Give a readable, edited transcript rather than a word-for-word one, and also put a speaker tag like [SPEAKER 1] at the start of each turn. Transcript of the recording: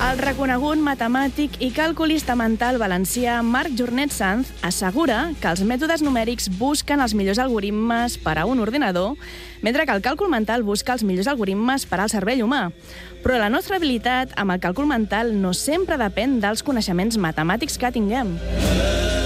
[SPEAKER 1] El reconegut matemàtic i calculista mental valencià Marc Jornet Sanz assegura que els mètodes numèrics busquen els millors algoritmes per a un ordinador, mentre que el càlcul mental busca els millors algoritmes per al cervell humà. Però la nostra habilitat amb el càlcul mental no sempre depèn dels coneixements matemàtics que tinguem.